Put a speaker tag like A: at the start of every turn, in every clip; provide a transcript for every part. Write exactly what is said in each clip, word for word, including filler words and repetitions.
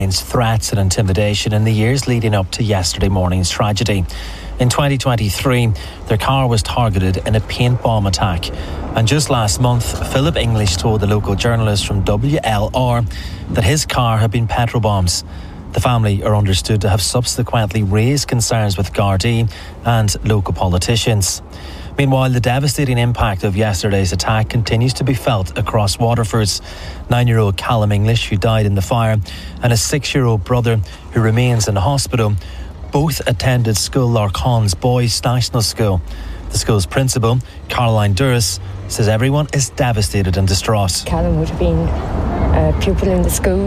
A: threats and intimidation in the years leading up to yesterday morning's tragedy. In twenty twenty-three, their car was targeted in a paint bomb attack. And just last month, Philip English told the local journalist from W L R that his car had been petrol bombs. The family are understood to have subsequently raised concerns with Gardaí and local politicians. Meanwhile, the devastating impact of yesterday's attack continues to be felt across Waterford. Nine-year-old Callum English, who died in the fire, and his six-year-old brother, who remains in the hospital, both attended School Larkhon's Boys National School. The school's principal, Caroline Duras, says everyone is devastated and distraught.
B: Callum would have been a pupil in the school,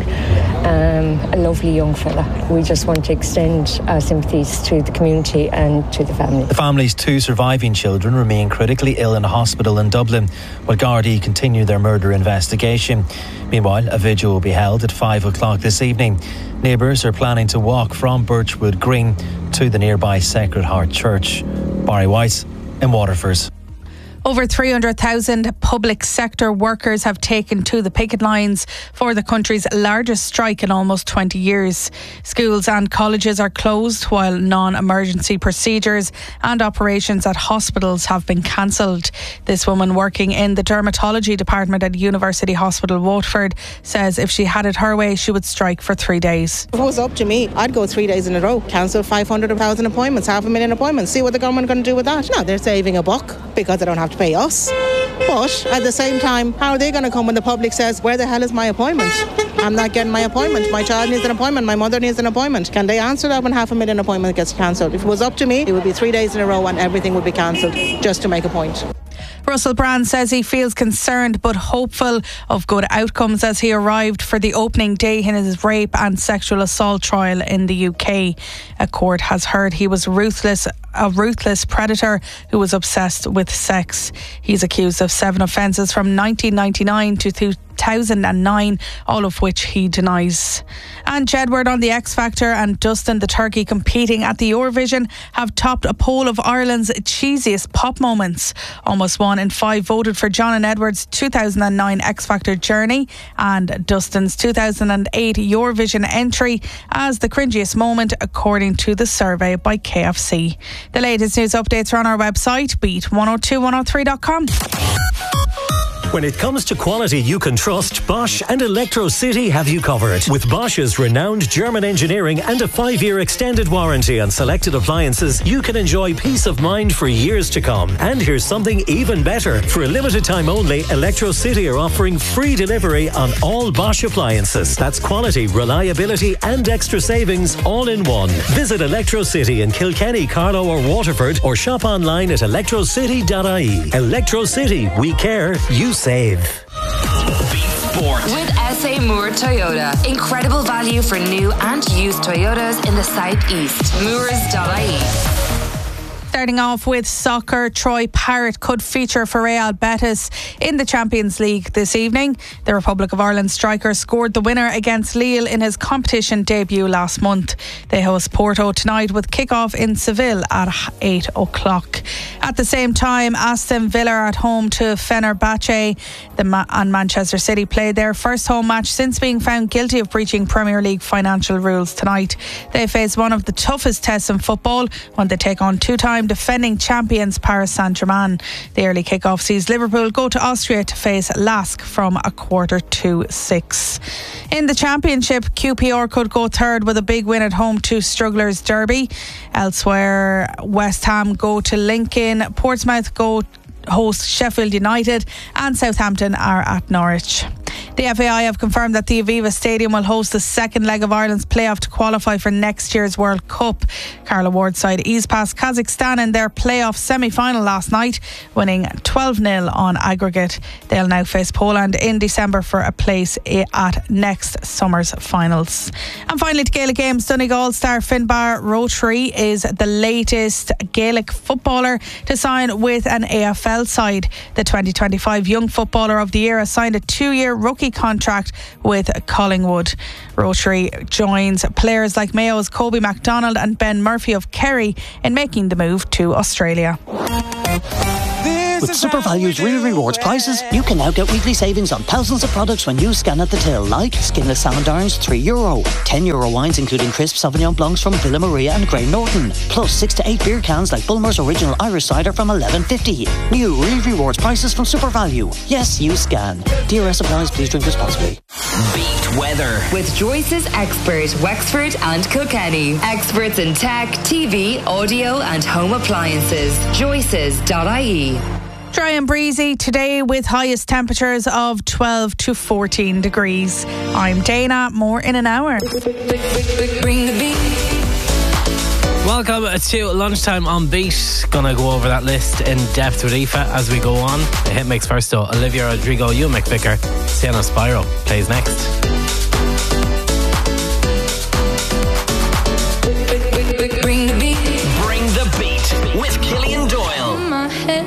B: um, a lovely young fella. We just want to extend our sympathies to the community and to the family.
A: The family's two surviving children remain critically ill in a hospital in Dublin, while Gardaí continue their murder investigation. Meanwhile, a vigil will be held at five o'clock this evening. Neighbours are planning to walk from Birchwood Green to the nearby Sacred Heart Church. Barry White in Waterford.
C: Over three hundred thousand public sector workers have taken to the picket lines for the country's largest strike in almost twenty years. Schools and colleges are closed while non-emergency procedures and operations at hospitals have been cancelled. This woman working in the dermatology department at University Hospital Waterford says if she had it her way, she would strike for three days.
D: If it was up to me, I'd go three days in a row, cancel five hundred thousand appointments, half a million appointments, see what the government are going to do with that. No, they're saving a buck because they don't have to pay us. But at the same time, how are they going to come when the public says, where the hell is my appointment? I'm not getting my appointment. My child needs an appointment. My mother needs an appointment. Can they answer that when half a million appointment gets cancelled? If it was up to me, it would be three days in a row and everything would be cancelled just to make a point.
C: Russell Brand says he feels concerned but hopeful of good outcomes as he arrived for the opening day in his rape and sexual assault trial in the U K. A court has heard he was ruthless, a ruthless predator who was obsessed with sex. He's accused of seven offences from nineteen ninety-nine to two thousand nine, all of which he denies. And Jedward on the X Factor and Dustin the Turkey competing at the Eurovision have topped a poll of Ireland's cheesiest pop moments. Almost one in five voted for John and Edward's two thousand nine X Factor journey and Dustin's two thousand eight Eurovision entry as the cringiest moment, according to the survey by K F C. The latest news updates are on our website, beat one oh two one oh three dot com.
E: When it comes to quality you can trust, Bosch and Electro City have you covered. With Bosch's renowned German engineering and a five-year extended warranty on selected appliances, you can enjoy peace of mind for years to come. And here's something even better. For a limited time only, Electro City are offering free delivery on all Bosch appliances. That's quality, reliability and extra savings all in one. Visit Electro City in Kilkenny, Carlow or Waterford or shop online at electro city dot I E. Electro City, we care, you save.
F: Sport. With S A Moore Toyota. Incredible value for new and used Toyotas in the southeast. moors dot I E.
C: Starting off with soccer, Troy Parrott could feature for Real Betis in the Champions League this evening. The Republic of Ireland striker scored the winner against Lille in his competition debut last month. They host Porto tonight with kick-off in Seville at eight o'clock. At the same time, Aston Villa are at home to Fenerbahce. The Ma- and Manchester City played their first home match since being found guilty of breaching Premier League financial rules tonight. They face one of the toughest tests in football when they take on two-time defending champions Paris Saint-Germain. The early kick-off sees Liverpool go to Austria to face Lask from a quarter to six. In the Championship, Q P R could go third with a big win at home to Strugglers Derby. Elsewhere, West Ham go to Lincoln, Portsmouth go host Sheffield United and Southampton are at Norwich. The F A I have confirmed that the Aviva Stadium will host the second leg of Ireland's playoff to qualify for next year's World Cup. Carla Ward's side eased past Kazakhstan in their playoff semi-final last night, winning twelve nil on aggregate. They'll now face Poland in December for a place at next summer's finals. And finally, to Gaelic Games, Donegal star Finbar Rotary is the latest Gaelic footballer to sign with an A F L side. The twenty twenty-five Young Footballer of the Year has signed a two-year rookie contract with Collingwood. Rotary joins players like Mayo's Kobe MacDonald and Ben Murphy of Kerry in making the move to Australia.
G: With Super Value's Real Rewards prices, you can now get weekly savings on thousands of products when you scan at the till, like skinless salmon darns, three euro, ten euro wines including crisp Sauvignon Blancs from Villa Maria and Grey Norton, plus six to eight beer cans like Bulmer's Original Irish Cider from eleven fifty. New Real Rewards prices from Super Value. Yes, you scan. D R S applies. Please drink responsibly.
F: Beat weather with Joyce's expert Wexford and Kilkenny. Experts in tech, T V, audio and home appliances. Joyces dot I E.
C: Dry and breezy today with highest temperatures of twelve to fourteen degrees. I'm Dana, more in an hour.
F: Bring the beat.
H: Welcome to Lunchtime on Beat. Gonna go over that list in depth with Aoife as we go on. The hit mix first though. Olivia Rodrigo, Ewan McVicker, Sienna Spyro plays next.